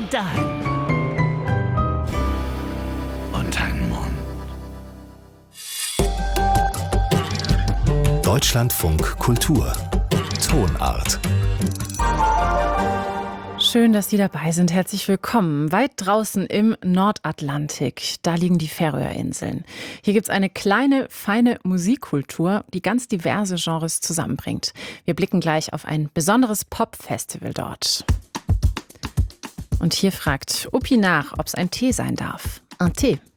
und dann. Und ein Mund. Deutschlandfunk Kultur Tonart. Schön, dass Sie dabei sind. Herzlich willkommen. Weit draußen im Nordatlantik, da liegen die Färöerinseln. Hier gibt's eine kleine, feine Musikkultur, die ganz diverse Genres zusammenbringt. Wir blicken gleich auf ein besonderes Pop-Festival dort. Und hier fragt Uppi nach, ob es ein Tee sein darf. Ein Tee.